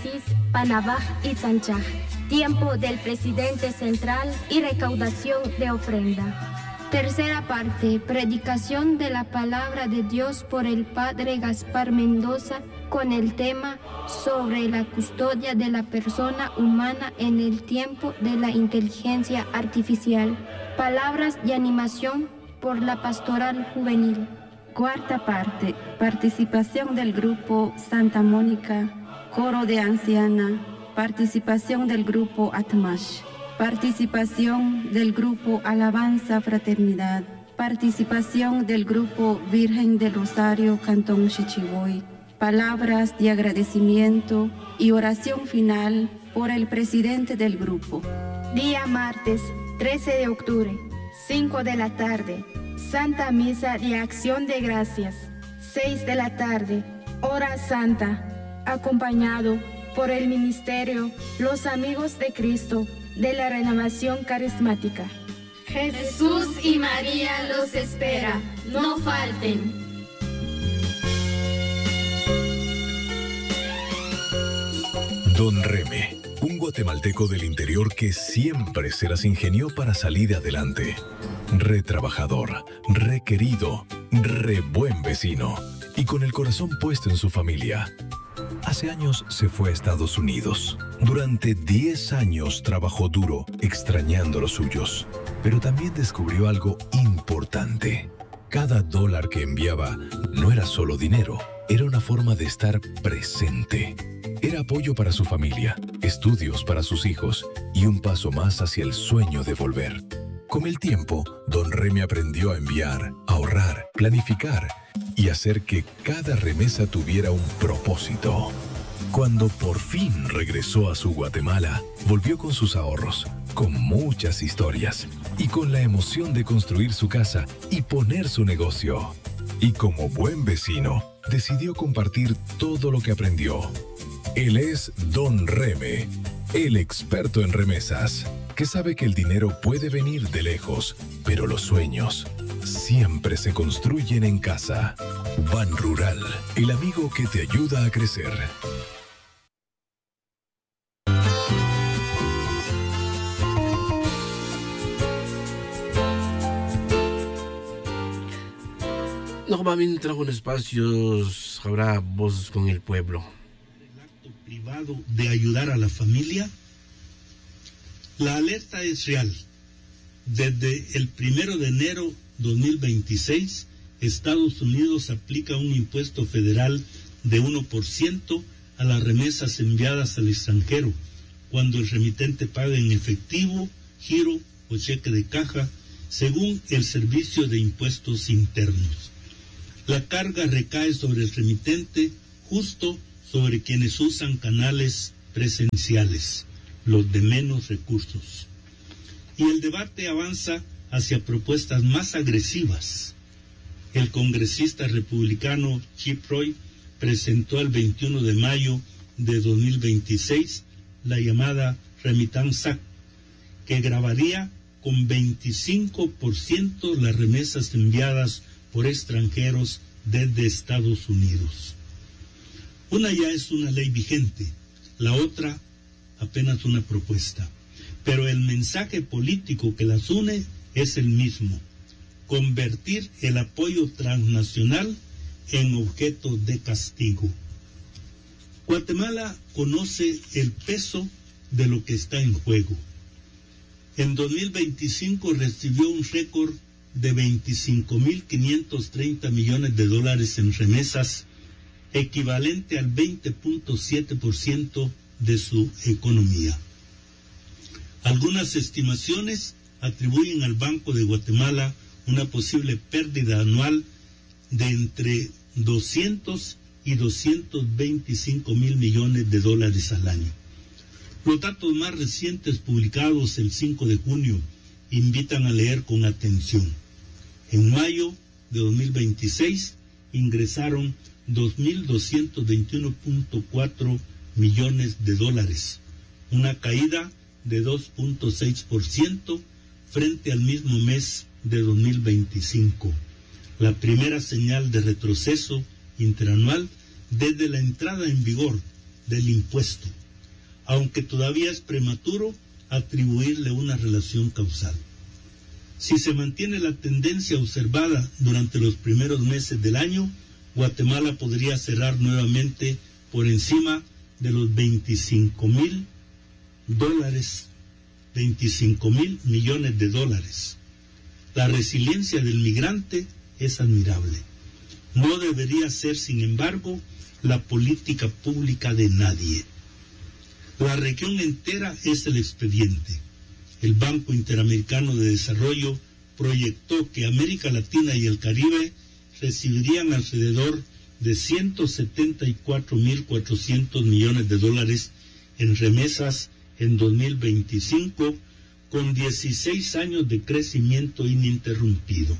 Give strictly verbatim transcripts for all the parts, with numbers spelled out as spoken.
Asís, Panabaj y Sanchaj. Tiempo del presidente central y recaudación de ofrenda. Tercera parte, predicación de la palabra de Dios por el padre Gaspar Mendoza con el tema sobre la custodia de la persona humana en el tiempo de la inteligencia artificial. Palabras de animación por la pastoral juvenil. Cuarta parte, participación del grupo Santa Mónica, coro de anciana, participación del grupo Atmash. Participación del grupo Alabanza Fraternidad. Participación del grupo Virgen del Rosario Cantón Chichiboy. Palabras de agradecimiento y oración final por el presidente del grupo. Día martes, trece de octubre, cinco de la tarde. Santa Misa de Acción de Gracias. seis de la tarde, Hora Santa. Acompañado por el Ministerio Los Amigos de Cristo de la Renovación Carismática. Jesús y María los espera, no falten. Don Reme, un guatemalteco del interior que siempre se las ingenió para salir adelante. Re trabajador, re querido, re buen vecino y con el corazón puesto en su familia. Hace años se fue a Estados Unidos. Durante diez años trabajó duro, extrañando los suyos. Pero también descubrió algo importante. Cada dólar que enviaba no era solo dinero, era una forma de estar presente. Era apoyo para su familia, estudios para sus hijos y un paso más hacia el sueño de volver. Con el tiempo, Don Reme aprendió a enviar, ahorrar, planificar y hacer que cada remesa tuviera un propósito. Cuando por fin regresó a su Guatemala, volvió con sus ahorros, con muchas historias y con la emoción de construir su casa y poner su negocio. Y como buen vecino, decidió compartir todo lo que aprendió. Él es Don Reme, el experto en remesas, que sabe que el dinero puede venir de lejos, pero los sueños siempre se construyen en casa. Ban Rural, el amigo que te ayuda a crecer. Normalmente en algunos espacios habrá voces con el pueblo. El acto privado de ayudar a la familia. La alerta es real. Desde el primero de enero dos mil veintiséis, Estados Unidos aplica un impuesto federal de uno por ciento a las remesas enviadas al extranjero, cuando el remitente paga en efectivo, giro o cheque de caja, según el Servicio de Impuestos Internos. La carga recae sobre el remitente, justo sobre quienes usan canales presenciales, los de menos recursos. Y el debate avanza hacia propuestas más agresivas. El congresista republicano Chip Roy presentó el veintiuno de mayo de dos mil veintiséis la llamada Remittance Act, que grabaría con veinticinco por ciento las remesas enviadas por extranjeros desde Estados Unidos. Una ya es una ley vigente, la otra apenas una propuesta, pero el mensaje político que las une es el mismo: convertir el apoyo transnacional en objeto de castigo. Guatemala conoce el peso de lo que está en juego. En dos mil veinticinco recibió un récord de veinticinco mil quinientos treinta millones de dólares en remesas, equivalente al veinte punto siete por ciento de su economía. Algunas estimaciones atribuyen al Banco de Guatemala una posible pérdida anual de entre doscientos y doscientos veinticinco mil millones de dólares al año. Los datos más recientes, publicados el cinco de junio, invitan a leer con atención. En mayo de dos mil veintiséis ingresaron dos mil doscientos veintiuno punto cuatro millones de dólares, una caída de dos punto seis por ciento frente al mismo mes de dos mil veinticinco, la primera señal de retroceso interanual desde la entrada en vigor del impuesto, aunque todavía es prematuro atribuirle una relación causal. Si se mantiene la tendencia observada durante los primeros meses del año, Guatemala podría cerrar nuevamente por encima de los veinticinco mil dólares, veinticinco mil millones de dólares. La resiliencia del migrante es admirable. No debería ser, sin embargo, la política pública de nadie. La región entera es el expediente. El Banco Interamericano de Desarrollo proyectó que América Latina y el Caribe recibirían alrededor de ciento setenta y cuatro mil cuatrocientos millones de dólares en remesas en dos mil veinticinco, con dieciséis años de crecimiento ininterrumpido.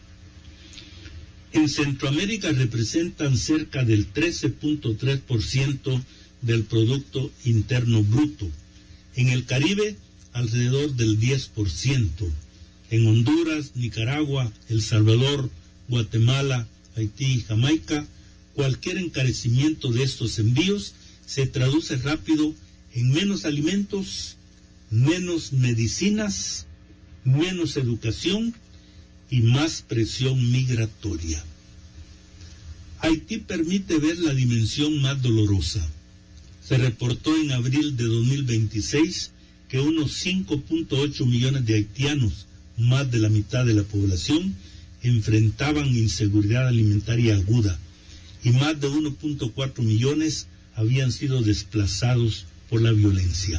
En Centroamérica representan cerca del trece punto tres por ciento del Producto Interno Bruto. En el Caribe, alrededor del diez por ciento. En Honduras, Nicaragua, El Salvador, Guatemala, Haití y Jamaica, cualquier encarecimiento de estos envíos se traduce rápido en menos alimentos, menos medicinas, menos educación y más presión migratoria. Haití permite ver la dimensión más dolorosa. Se reportó en abril de dos mil veintiséis que unos cinco punto ocho millones de haitianos, más de la mitad de la población, enfrentaban inseguridad alimentaria aguda y más de uno punto cuatro millones habían sido desplazados por la violencia.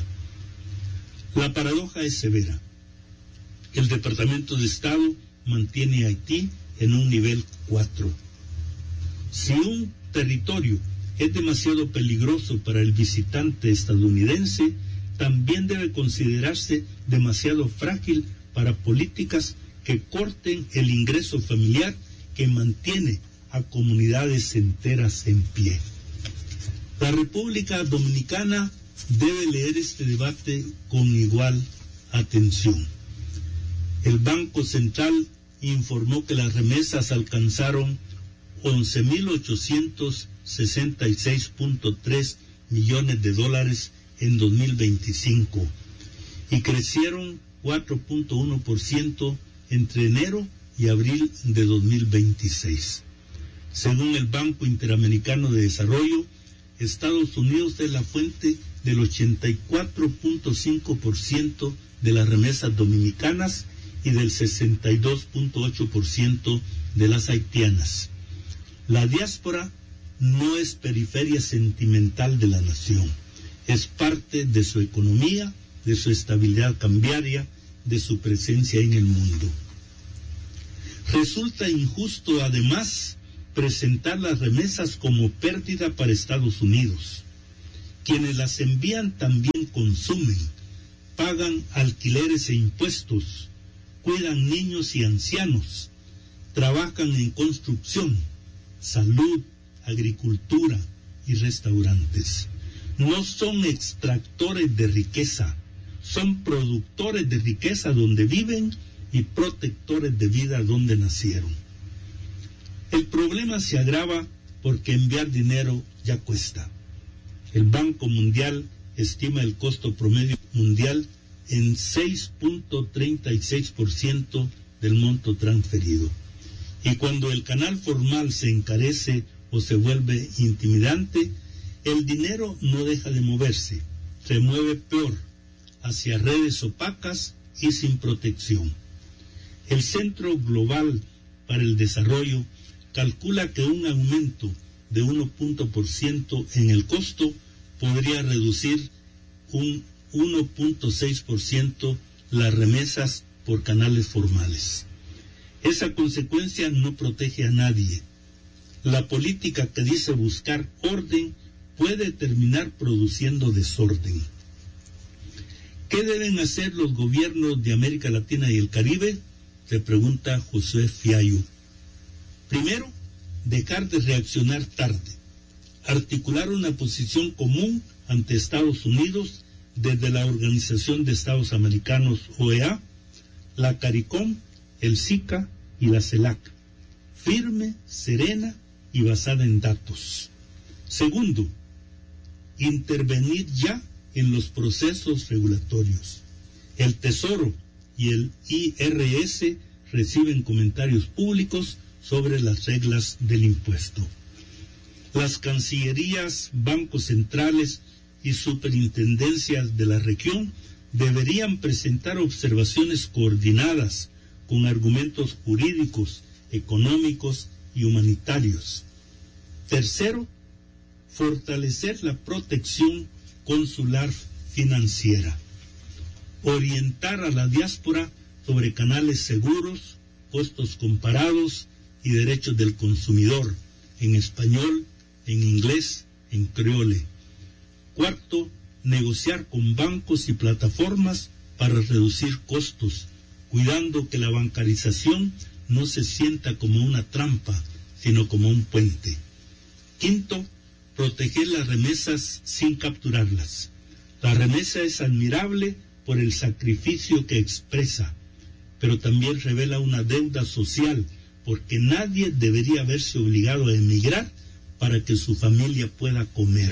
La paradoja es severa. El Departamento de Estado mantiene a Haití en un nivel cuatro. Si un territorio es demasiado peligroso para el visitante estadounidense, también debe considerarse demasiado frágil para políticas que corten el ingreso familiar que mantiene a comunidades enteras en pie. La República Dominicana debe leer este debate con igual atención. El Banco Central informó que las remesas alcanzaron once mil ochocientos sesenta y seis punto tres millones de dólares en dos mil veinticinco y crecieron cuatro punto uno por ciento entre enero y abril de dos mil veintiséis. Según el Banco Interamericano de Desarrollo, Estados Unidos es la fuente del ochenta y cuatro punto cinco por ciento de las remesas dominicanas y del sesenta y dos punto ocho por ciento de las haitianas. La diáspora no es periferia sentimental de la nación, es parte de su economía, de su estabilidad cambiaria, de su presencia en el mundo. Resulta injusto, además, presentar las remesas como pérdida para Estados Unidos. Quienes las envían también consumen, pagan alquileres e impuestos, cuidan niños y ancianos, trabajan en construcción, salud, agricultura y restaurantes. No son extractores de riqueza, son productores de riqueza donde viven y protectores de vida donde nacieron. El problema se agrava porque enviar dinero ya cuesta. El Banco Mundial estima el costo promedio mundial en seis punto treinta y seis por ciento del monto transferido. Y cuando el canal formal se encarece o se vuelve intimidante, el dinero no deja de moverse, se mueve peor, hacia redes opacas y sin protección. El Centro Global para el Desarrollo calcula que un aumento de uno por ciento en el costo podría reducir un uno punto seis por ciento las remesas por canales formales. Esa consecuencia no protege a nadie. La política que dice buscar orden puede terminar produciendo desorden. ¿Qué deben hacer los gobiernos de América Latina y el Caribe? Se pregunta José Fiallo. Primero, dejar de reaccionar tarde, articular una posición común ante Estados Unidos desde la Organización de Estados Americanos, O E A, la CARICOM, el SICA y la CELAC, firme, serena y basada en datos. Segundo, intervenir ya en los procesos regulatorios. El Tesoro y el I R S reciben comentarios públicos sobre las reglas del impuesto. Las cancillerías, bancos centrales y superintendencias de la región deberían presentar observaciones coordinadas con argumentos jurídicos, económicos y humanitarios. Tercero, fortalecer la protección consular financiera. Orientar a la diáspora sobre canales seguros, costos comparados y derechos del consumidor en español, en inglés, en creole. Cuarto, negociar con bancos y plataformas para reducir costos, cuidando que la bancarización no se sienta como una trampa, sino como un puente. Quinto, proteger las remesas sin capturarlas. La remesa es admirable por el sacrificio que expresa, pero también revela una deuda social, porque nadie debería verse obligado a emigrar para que su familia pueda comer.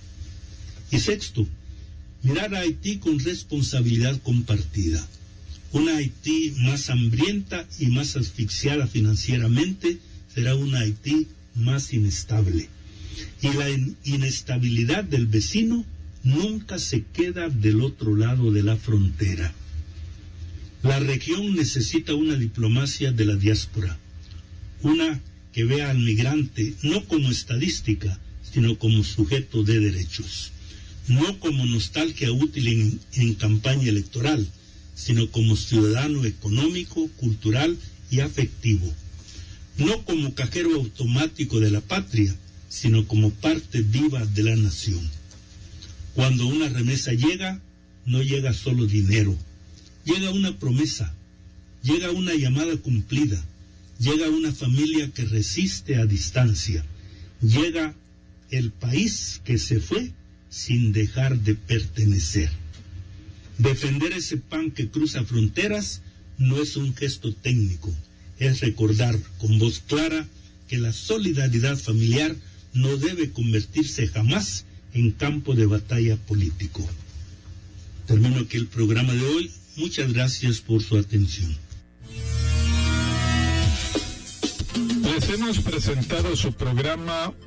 Y sexto, mirar a Haití con responsabilidad compartida. Una Haití más hambrienta y más asfixiada financieramente será una Haití más inestable. Y la inestabilidad del vecino nunca se queda del otro lado de la frontera. La región necesita una diplomacia de la diáspora, una que vea al migrante no como estadística, sino como sujeto de derechos, no como nostalgia útil en, en campaña electoral, sino como ciudadano económico, cultural y afectivo, no como cajero automático de la patria, sino como parte viva de la nación. Cuando una remesa llega, no llega solo dinero, llega una promesa, llega una llamada cumplida, llega una familia que resiste a distancia, llega el país que se fue sin dejar de pertenecer. Defender ese pan que cruza fronteras no es un gesto técnico, es recordar con voz clara que la solidaridad familiar no debe convertirse jamás en campo de batalla político. Termino aquí el programa de hoy. Muchas gracias por su atención. Les hemos presentado su programa